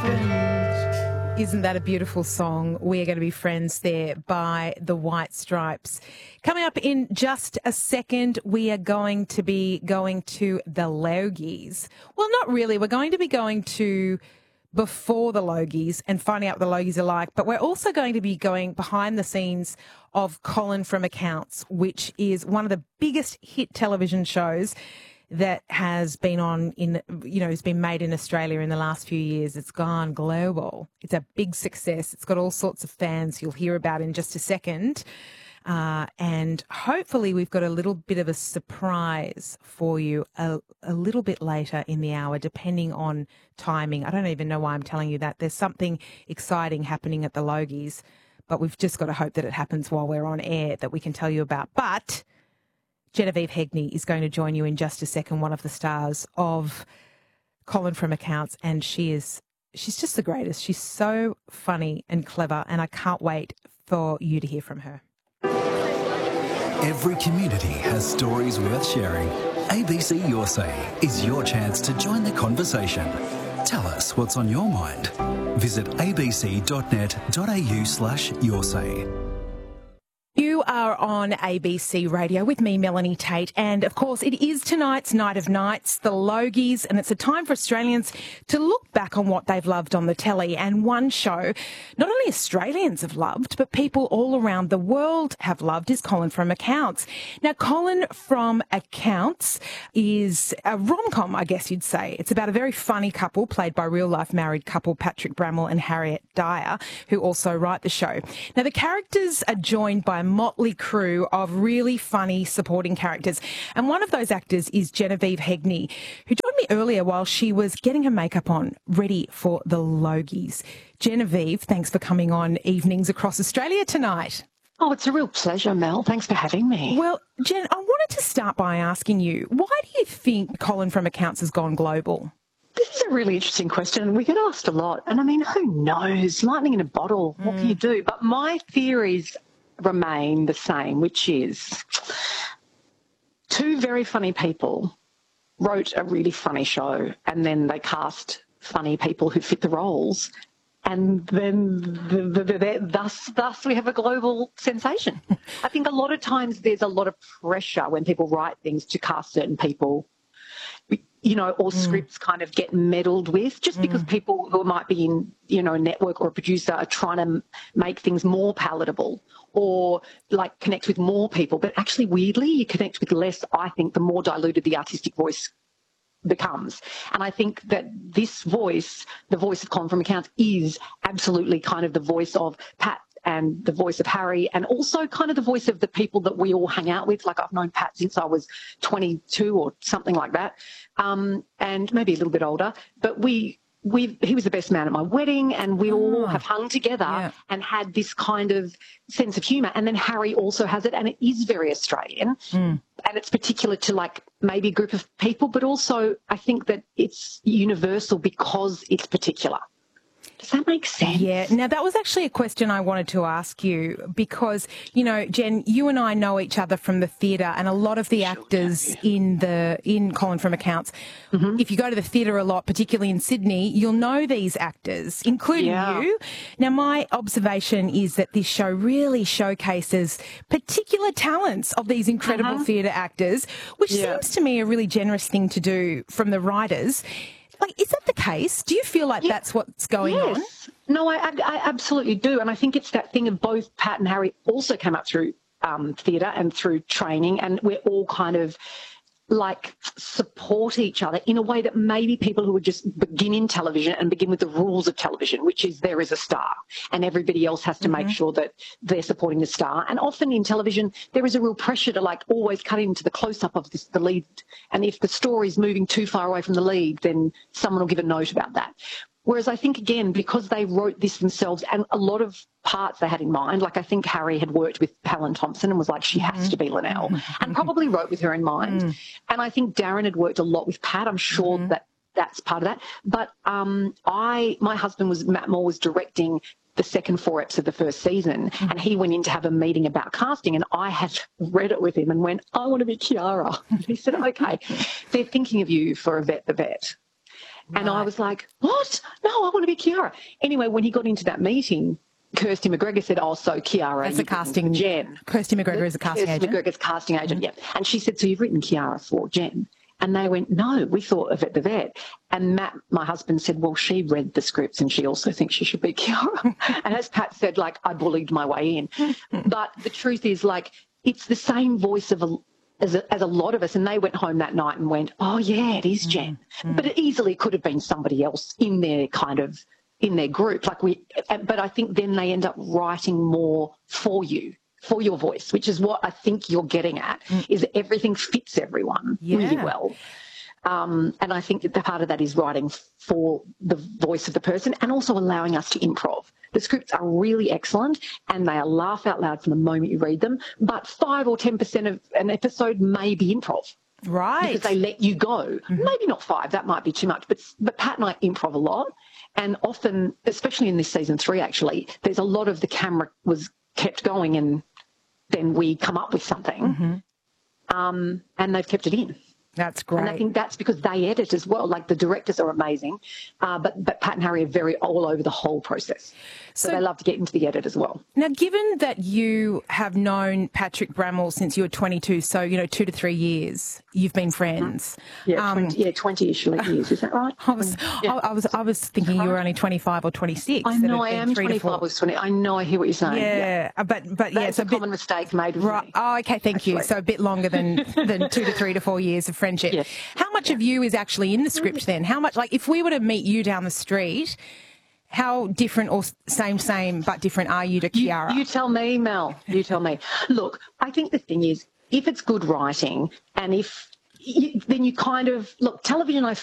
Isn't that a beautiful song? We Are Going to Be Friends there by the White Stripes. Coming up in just a second, we are going to be going to the Logies. Well, not really. We're going to be going to before the Logies and finding out what the Logies are like, but we're also going to be going behind the scenes of Colin from Accounts, which is one of the biggest hit television shows that has been on has been made in Australia in the last few years. It's gone global. It's a big success. It's got all sorts of fans you'll hear about in just a second. And hopefully we've got a little bit of a surprise for you a little bit later in the hour, depending on timing. I don't even know why I'm telling you that. There's something exciting happening at the Logies, but we've just got to hope that it happens while we're on air that we can tell you about. But Genevieve Hegney is going to join you in just a second, one of the stars of Colin from Accounts, and she's just the greatest. She's so funny and clever, and I can't wait for you to hear from her. Every community has stories worth sharing. ABC Your Say is your chance to join the conversation. Tell us what's on your mind. Visit abc.net.au/yoursay. You are on ABC Radio with me, Melanie Tate, and of course it is tonight's Night of Nights, the Logies, and it's a time for Australians to look back on what they've loved on the telly. And one show not only Australians have loved, but people all around the world have loved is Colin from Accounts. Now, Colin from Accounts is a rom-com, I guess you'd say. It's about a very funny couple played by real-life married couple Patrick Bramwell and Harriet Dyer, who also write the show. Now, the characters are joined by a motley crew of really funny supporting characters. And one of those actors is Genevieve Hegney, who joined me earlier while she was getting her makeup on, ready for the Logies. Genevieve, thanks for coming on Evenings Across Australia tonight. Oh, it's a real pleasure, Mel. Thanks for having me. Well, Jen, I wanted to start by asking you, why do you think Colin from Accounts has gone global? This is a really interesting question, and we get asked a lot. And I mean, who knows? Lightning in a bottle, what can you do? But my theories remain the same, which is two very funny people wrote a really funny show, and then they cast funny people who fit the roles, and then thus we have a global sensation. I think a lot of times there's a lot of pressure when people write things to cast certain people, or scripts kind of get meddled with just because people who might be in, a network or a producer are trying to make things more palatable or like connect with more people. But actually, weirdly, you connect with less, I think, the more diluted the artistic voice becomes. And I think that this voice, the voice of Colin from Accounts, is absolutely kind of the voice of Pat and the voice of Harry, and also kind of the voice of the people that we all hang out with. Like, I've known Pat since I was 22 or something like that, and maybe a little bit older. But he was the best man at my wedding, and we all have hung together and had this kind of sense of humour. And then Harry also has it, and it is very Australian, and it's particular to like maybe a group of people, but also I think that it's universal because it's particular. Does that make sense? Yeah. Now, that was actually a question I wanted to ask you because, Jen, you and I know each other from the theatre, and a lot of the actors in Colin from Accounts, if you go to the theatre a lot, particularly in Sydney, you'll know these actors, including you. Now, my observation is that this show really showcases particular talents of these incredible theatre actors, which seems to me a really generous thing to do from the writers. Like, is that the case? Do you feel like that's what's going on? No, I absolutely do. And I think it's that thing of both Pat and Harry also came up through theatre and through training, and we're all kind of like support each other in a way that maybe people who would just begin in television and begin with the rules of television, which is there is a star and everybody else has to make sure that they're supporting the star. And often in television, there is a real pressure to like always cut into the close-up of the lead. And if the story's moving too far away from the lead, then someone will give a note about that. Whereas I think, again, because they wrote this themselves and a lot of parts they had in mind, like I think Harry had worked with Helen Thompson and was like, she has to be Linnell, and probably wrote with her in mind. And I think Darren had worked a lot with Pat. I'm sure that that's part of that. But my husband Matt Moore was directing the second 4 episodes of the first season, and he went in to have a meeting about casting, and I had read it with him and went, I want to be Kiara. And he said, okay, they're thinking of you for Yvette the Vet. And I was like, what? No, I want to be Kiara. Anyway, when he got into that meeting, Kirsty McGregor said, oh, so Kiara, that's a casting. Jen. Kirsty McGregor is a casting agent. Kirsty McGregor's casting agent, yeah. And she said, so you've written Kiara for Jen? And they went, no, we thought of it, the vet. And Matt, my husband, said, well, she read the scripts and she also thinks she should be Kiara. And as Pat said, like, I bullied my way in. But the truth is, like, it's the same voice of as a lot of us. And they went home that night and went, oh, yeah, it is Jen. But it easily could have been somebody else in their group. But I think then they end up writing more for you, for your voice, which is what I think you're getting at, is everything fits everyone really well. And I think that the part of that is writing for the voice of the person and also allowing us to improv. The scripts are really excellent and they are laugh out loud from the moment you read them, but 5 or 10% of an episode may be improv. Right. Because they let you go. Maybe not 5, that might be too much, but Pat and I improv a lot. And often, especially in this season 3 actually, there's a lot of the camera was kept going and then we come up with something and they've kept it in. That's great. And I think that's because they edit as well. Like the directors are amazing, but Pat and Harry are very all over the whole process. So they love to get into the edit as well. Now, given that you have known Patrick Brammall since you were 22, so, 2 to 3 years, you've been friends. Yeah, 20-ish years. Is that right? I was thinking you were only 25 or 26. I know I am 25 or 20. I know, I hear what you're saying. Yeah, but that's a common mistake made with me. Oh, okay, thank you. So a bit longer than 2 to 3 to 4 years of friendship. Yes. How much of you is actually in the script then? How much, like, if we were to meet you down the street, how different or same but different are you to Kiara? You tell me, Mel. You tell me. Look, I think the thing is, if it's good writing and then you kind of, look, television,